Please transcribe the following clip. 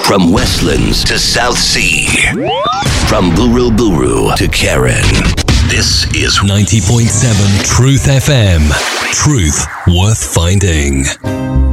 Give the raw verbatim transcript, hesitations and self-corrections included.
From Westlands to South Sea. From Buru Buru to Karen. This is ninety point seven Truth F M. Truth worth finding.